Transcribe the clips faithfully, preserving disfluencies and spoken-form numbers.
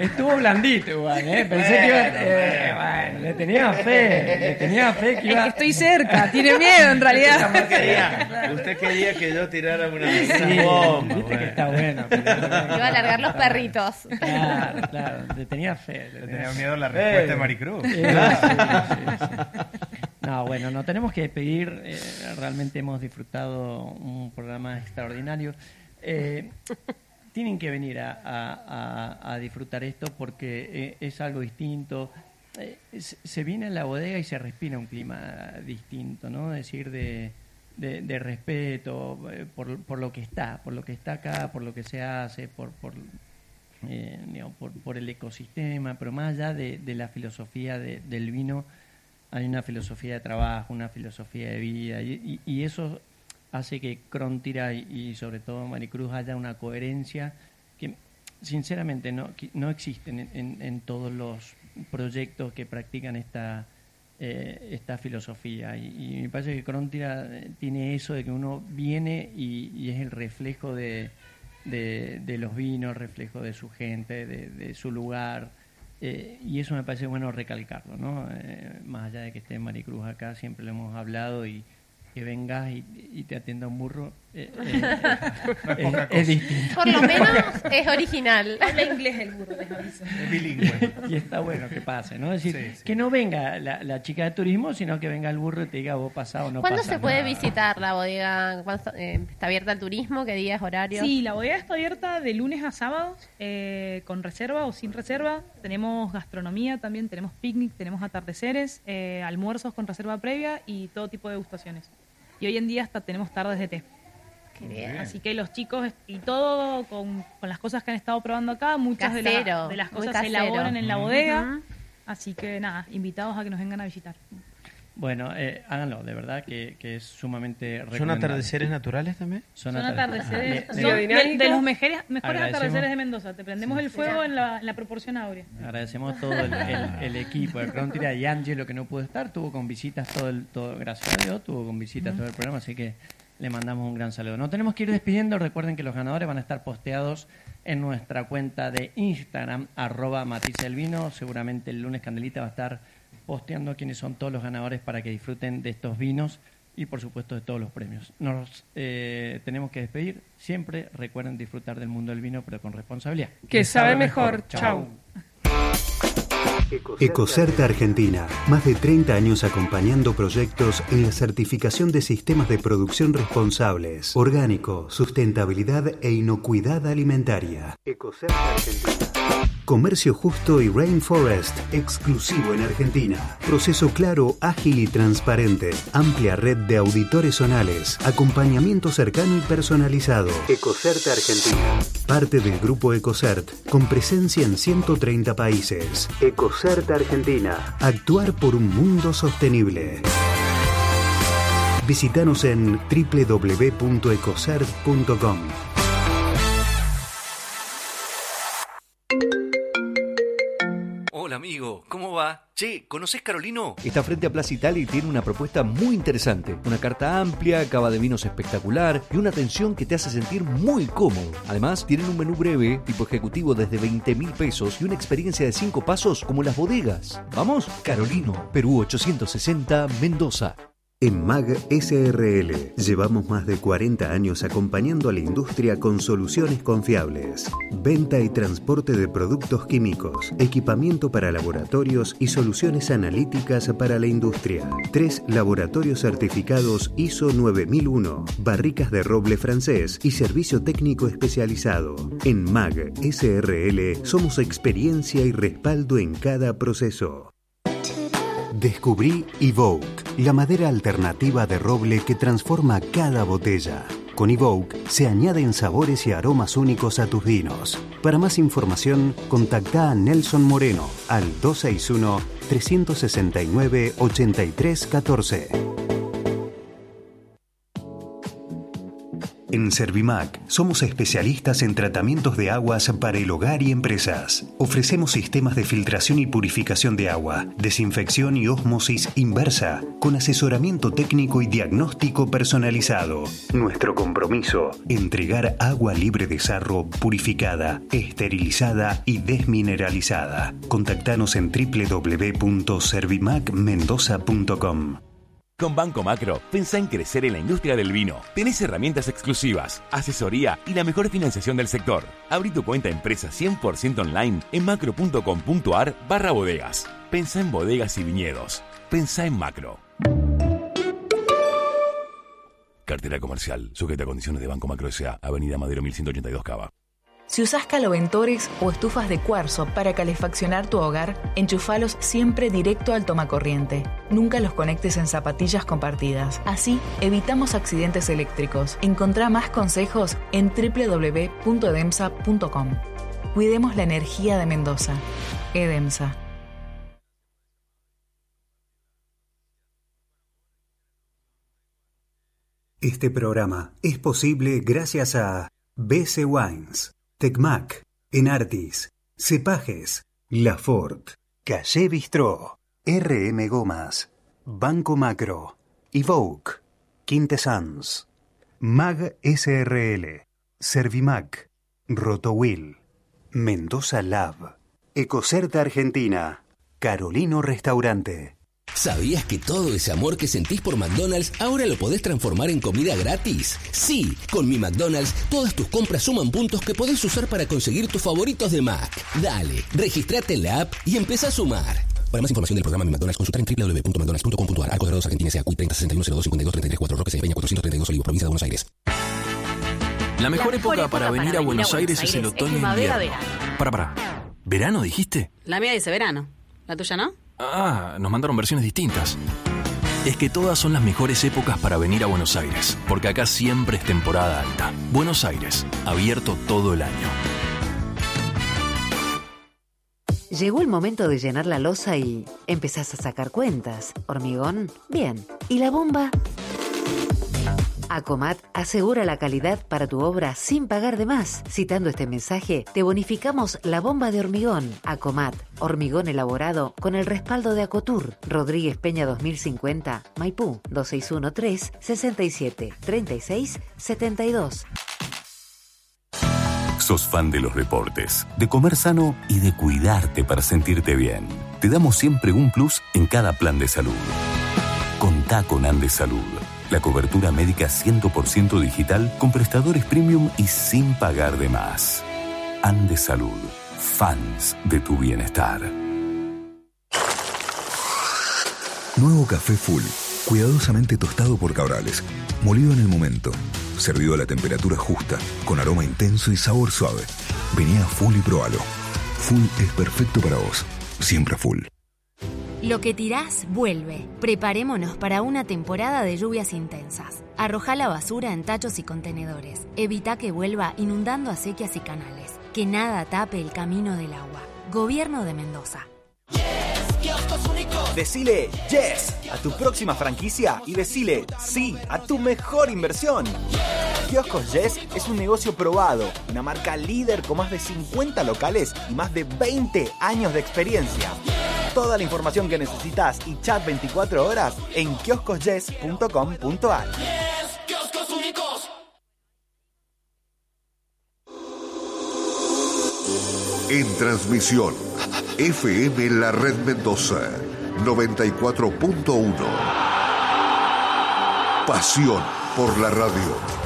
Estuvo blandito igual, ¿eh? Pensé que iba... Eh, bueno, le tenía fe, le tenía fe que iba... Es que estoy cerca, tiene miedo en realidad. Usted quería, usted quería que yo tirara una, Sí, una bomba. viste Bueno. que está bueno. Pero... Iba a largar los perritos. Claro, claro, le tenía fe. Le tenía miedo a la respuesta Eh. de Maricruz. Sí, sí, sí, sí. No, bueno, nos tenemos que despedir. Eh, realmente hemos disfrutado un programa extraordinario. Eh, tienen que venir a, a, a, a disfrutar esto porque eh, es algo distinto. Eh, se viene a la bodega y se respira un clima distinto, ¿no? Es decir, de, de, de respeto eh, por, por lo que está, por lo que está acá, por lo que se hace, por... por Eh, digamos, por, por el ecosistema, pero más allá de, de la filosofía de, del vino, hay una filosofía de trabajo, una filosofía de vida, y, y, y eso hace que Cróntira y, y sobre todo Maricruz haya una coherencia que sinceramente no, que no existen en, en, en todos los proyectos que practican esta, eh, esta filosofía. Y, y me parece que Cróntira tiene eso de que uno viene y, y es el reflejo de De, de los vinos, reflejo de su gente, de, de su lugar, eh, y eso me parece bueno recalcarlo, ¿no? Eh, más allá de que esté Maricruz acá, siempre lo hemos hablado, y que vengas y, y te atienda un burro eh, eh, No es es, poca es cosa. distinto. Por lo menos es original. Habla inglés el burro, les aviso. Es bilingüe. Y está bueno que pase, ¿no? Es decir, Sí, sí. que no venga la, la chica de turismo, sino que venga el burro y te diga vos pasá o no ¿Cuándo pasá, se ¿no? puede visitar la bodega? ¿Cuándo, eh, ¿Está abierta al turismo? ¿Qué días, horarios? Sí, la bodega está abierta de lunes a sábados, eh, con reserva o sin reserva. Tenemos gastronomía también, tenemos picnic, tenemos atardeceres, eh, almuerzos con reserva previa y todo tipo de degustaciones. Y hoy en día hasta tenemos tardes de té. Qué bien. Así que los chicos, y todo con, con las cosas que han estado probando acá, muchas de, la- Casero, de las muy cosas se casero. elaboran en la bodega. Ujú. Así que nada, invitados a que nos vengan a visitar. Bueno, eh, háganlo, de verdad que, que es sumamente ¿Son recomendable. atardeceres naturales también? Son, Son atardeceres, Ajá. son Le- de, le- de los mejores, mejores Agradecemos. atardeceres de Mendoza. Te prendemos el fuego en la, en la proporción áurea. Agradecemos todo el, el- el equipo de Cróntira y Ángelo que no pudo estar, tuvo con visitas todo el, todo, gracias a Dios, tuvo con visitas todo el programa, así que le mandamos un gran saludo. Nos tenemos que ir despidiendo, recuerden que los ganadores van a estar posteados en nuestra cuenta de Instagram, arroba Matiza el Vino, seguramente el lunes Candelita va a estar posteando quiénes son todos los ganadores para que disfruten de estos vinos y por supuesto de todos los premios. Nos eh, tenemos que despedir, siempre recuerden disfrutar del mundo del vino pero con responsabilidad. Que sabe mejor. Chau. Ecocerta Argentina, más de treinta años acompañando proyectos en la certificación de sistemas de producción responsables, orgánico, sustentabilidad e inocuidad alimentaria. Ecocerta Argentina. Comercio justo y Rainforest, exclusivo en Argentina. Proceso claro, ágil y transparente. Amplia red de auditores zonales. Acompañamiento cercano y personalizado. Ecocerta Argentina. Parte del grupo Ecocert, con presencia en ciento treinta países. Ecocerta Argentina. Actuar por un mundo sostenible. Visítanos en doble u doble u doble u punto ecocert punto com. Hola amigo, ¿cómo va? Che, ¿conocés Carolino? Está frente a Plaza Italia y tiene una propuesta muy interesante. Una carta amplia, cava de vinos espectacular y una atención que te hace sentir muy cómodo. Además, tienen un menú breve, tipo ejecutivo desde veinte mil pesos y una experiencia de cinco pasos como las bodegas. ¿Vamos? Carolino, Perú ochocientos sesenta, Mendoza. En M A G S R L llevamos más de cuarenta años acompañando a la industria con soluciones confiables. Venta y transporte de productos químicos, equipamiento para laboratorios y soluciones analíticas para la industria. Tres laboratorios certificados I S O nueve mil uno, barricas de roble francés y servicio técnico especializado. En M A G S R L somos experiencia y respaldo en cada proceso. Descubrí Evoque, la madera alternativa de roble que transforma cada botella. Con Evoque se añaden sabores y aromas únicos a tus vinos. Para más información, contacta a Nelson Moreno al dos seis uno, tres seis nueve, ocho tres uno cuatro. En Servimac somos especialistas en tratamientos de aguas para el hogar y empresas. Ofrecemos sistemas de filtración y purificación de agua, desinfección y ósmosis inversa, con asesoramiento técnico y diagnóstico personalizado. Nuestro compromiso, entregar agua libre de sarro, purificada, esterilizada y desmineralizada. Contactanos en doble u doble u doble u punto servimac mendoza punto com. Con Banco Macro, pensá en crecer en la industria del vino. Tenés herramientas exclusivas, asesoría y la mejor financiación del sector. Abrí tu cuenta empresa cien por ciento online en macro.com.ar barra bodegas. Pensá en bodegas y viñedos. Pensá en Macro. Cartera comercial, sujeta a condiciones de Banco Macro S A, Avenida Madero mil ciento ochenta y dos Cava. Si usás caloventores o estufas de cuarzo para calefaccionar tu hogar, enchufalos siempre directo al tomacorriente. Nunca los conectes en zapatillas compartidas. Así, evitamos accidentes eléctricos. Encontrá más consejos en doble u doble u doble u punto edemsa punto com. Cuidemos la energía de Mendoza. Edemsa. Este programa es posible gracias a B C Wines, Tecmac, Enartis, Cepages, Lafort, Calle Bistró, R M Gomas, Banco Macro, Evoque, Quintessence, Mag S R L, Servimac, Rotowill, Mendoza Lab, Ecocerta Argentina, Carolino Restaurante. ¿Sabías que todo ese amor que sentís por McDonald's ahora lo podés transformar en comida gratis? Sí, con mi McDonald's todas tus compras suman puntos que podés usar para conseguir tus favoritos de Mac. Dale, registrate en la app y empezá a sumar. Para más información del programa Mi McDonald's, consultar en doble u doble u doble u punto mcdonalds punto com punto a r. Arcos Dorados Argentina S A. treinta sesenta y uno cero dos cincuenta y dos treinta y tres cuatro. Roque de Peña cuatrocientos treinta y dos Olivos, provincia de Buenos Aires. La mejor, La mejor época, época para venir a Buenos Aires, Aires es el otoño e invierno. Para, para. ¿Verano dijiste? La mía dice verano. ¿La tuya no? Ah, nos mandaron versiones distintas. Es que todas son las mejores épocas para venir a Buenos Aires, porque acá siempre es temporada alta. Buenos Aires, abierto todo el año. Llegó el momento de llenar la loza y empezás a sacar cuentas. ¿Hormigón? Bien. ¿Y la bomba? Acomat asegura la calidad para tu obra sin pagar de más. Citando este mensaje, te bonificamos la bomba de hormigón. Acomat, hormigón elaborado con el respaldo de Acotur. Rodríguez Peña dos mil cincuenta, Maipú, dos seis uno tres, sesenta y siete, treinta y seis, setenta y dos. ¿Sos fan de los deportes, de comer sano y de cuidarte para sentirte bien? Te damos siempre un plus en cada plan de salud. Contá con Andes Salud. La cobertura médica cien por ciento digital con prestadores premium y sin pagar de más. Andes Salud. Fans de tu bienestar. Nuevo café Full. Cuidadosamente tostado por Cabrales. Molido en el momento. Servido a la temperatura justa. Con aroma intenso y sabor suave. Vení a Full y probalo. Full es perfecto para vos. Siempre Full. Lo que tirás, vuelve. Preparémonos para una temporada de lluvias intensas. Arrojá la basura en tachos y contenedores. Evita que vuelva inundando acequias y canales. Que nada tape el camino del agua. Gobierno de Mendoza. Decile yes a tu próxima franquicia y decile sí a tu mejor inversión. Kioscos Yes es un negocio probado, una marca líder con más de cincuenta locales y más de veinte años de experiencia. Toda la información que necesitas y chat veinticuatro horas en kioscos yes punto com punto a r. Kioscos únicos. En transmisión, F M La Red Mendoza, noventa y cuatro punto uno. Pasión por la radio.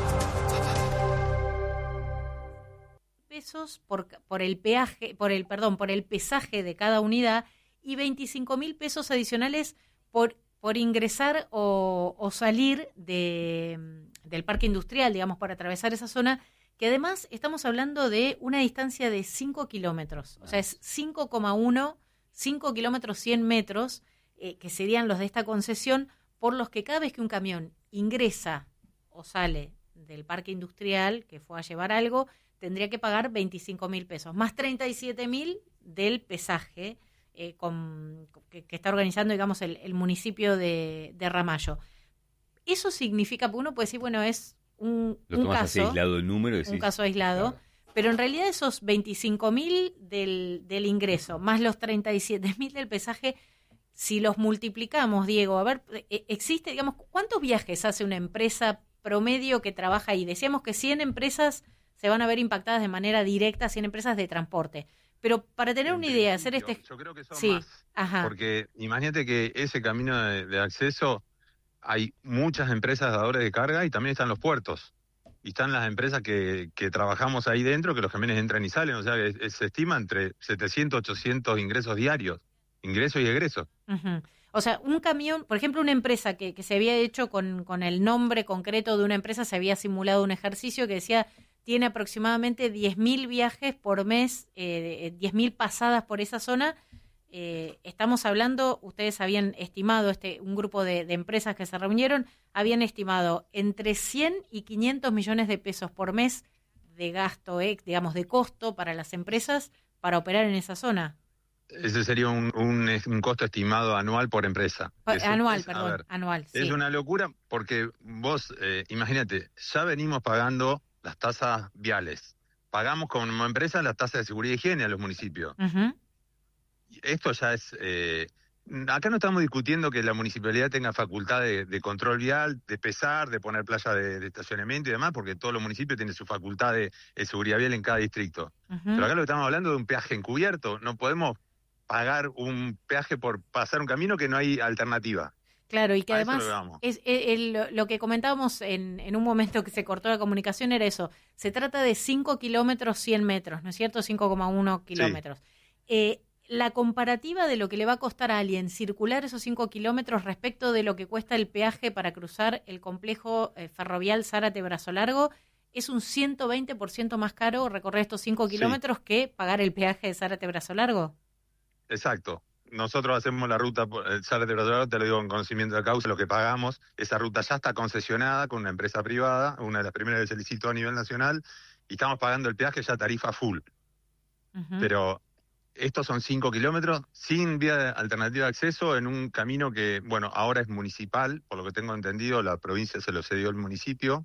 Pesos por, por el peaje, por el, perdón, por el pesaje de cada unidad y veinticinco mil pesos adicionales por, por ingresar o, o salir de, del parque industrial, digamos, para atravesar esa zona, que además estamos hablando de una distancia de cinco kilómetros, o sea, es cinco coma uno, cinco kilómetros cien metros, eh, que serían los de esta concesión, por los que cada vez que un camión ingresa o sale del parque industrial, que fue a llevar algo, tendría que pagar veinticinco mil pesos, más treinta y siete mil del pesaje eh, con, que, que está organizando, digamos, el, el municipio de, de Ramallo. Eso significa, uno puede decir, bueno, es un, Lo un tomás caso, así aislado el número y un decís, caso aislado, claro. Pero en realidad esos veinticinco mil del, del ingreso más los treinta y siete mil del pesaje, si los multiplicamos, Diego, a ver, existe, digamos, ¿cuántos viajes hace una empresa promedio que trabaja ahí? Decíamos que cien empresas se van a ver impactadas de manera directa, cien empresas de transporte. Pero para tener en una idea, hacer este... Yo creo que son sí, más, ajá. Porque imagínate que ese camino de, de acceso, hay muchas empresas dadores de carga y también están los puertos. Y están las empresas que, que trabajamos ahí dentro, que los camiones entran y salen. O sea, que es, se estima entre setecientos, ochocientos ingresos diarios, ingresos y egresos. Uh-huh. O sea, un camión, por ejemplo, una empresa que, que se había hecho con, con el nombre concreto de una empresa, se había simulado un ejercicio que decía, tiene aproximadamente diez mil viajes por mes, eh, diez mil pasadas por esa zona. Eh, estamos hablando, ustedes habían estimado, este un grupo de, de empresas que se reunieron, habían estimado entre cien y quinientos millones de pesos por mes de gasto, eh, digamos, de costo para las empresas para operar en esa zona. Ese sería un, un, un costo estimado anual por empresa. Pa- Es- anual, es- a perdón, ver, anual. Sí. Es una locura porque vos, eh, imagínate, ya venimos pagando las tasas viales. Pagamos como empresa las tasas de seguridad y higiene a los municipios. Uh-huh. Esto ya es... Eh, acá no estamos discutiendo que la municipalidad tenga facultad de, de control vial, de pesar, de poner playa de, de estacionamiento y demás, porque todos los municipios tienen su facultad de, de seguridad vial en cada distrito. Uh-huh. Pero acá lo que estamos hablando de un peaje encubierto. No podemos pagar un peaje por pasar un camino que no hay alternativa. Claro, y que A eso además lo vamos. es, el- el- lo que comentábamos en, en un momento que se cortó la comunicación era eso. Se trata de cinco kilómetros, cien metros, ¿no es cierto? cinco coma uno kilómetros. Eh, la comparativa de lo que le va a costar a alguien circular esos cinco kilómetros respecto de lo que cuesta el peaje para cruzar el complejo eh, ferrovial Zárate-Brazo Largo es un ciento veinte por ciento más caro recorrer estos cinco kilómetros que pagar el peaje de Zárate-Brazo Largo. Exacto. Nosotros hacemos la ruta, el Zárate Brazo Largo, te lo digo en conocimiento de causa, lo que pagamos, esa ruta ya está concesionada con una empresa privada, una de las primeras que se licitó a nivel nacional, y estamos pagando el peaje ya tarifa full. Uh-huh. Pero estos son cinco kilómetros sin vía de alternativa de acceso en un camino que, bueno, ahora es municipal, por lo que tengo entendido, la provincia se lo cedió al municipio.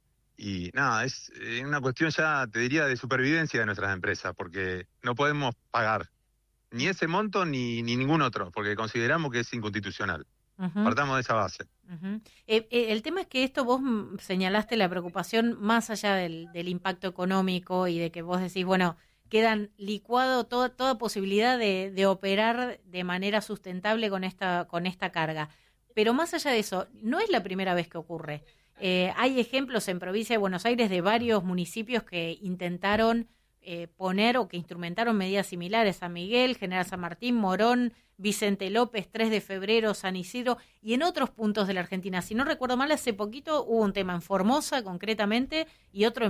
Y nada, es eh, una cuestión ya, te diría, de supervivencia de nuestras empresas, porque no podemos pagar ni ese monto ni, ni ningún otro, porque consideramos que es inconstitucional. Uh-huh. Partamos de esa base. Uh-huh. Eh, eh, el tema es que esto vos mm, señalaste la preocupación más allá del, del impacto económico y de que vos decís, bueno, quedan licuado todo, toda posibilidad de, de operar de manera sustentable con esta, con esta carga. Pero más allá de eso, no es la primera vez que ocurre. Eh, hay ejemplos en provincia de Buenos Aires de varios municipios que intentaron eh, poner o que instrumentaron medidas similares. San Miguel, General San Martín, Morón, Vicente López, tres de febrero, San Isidro y en otros puntos de la Argentina. Si no recuerdo mal, hace poquito hubo un tema en Formosa concretamente y otro en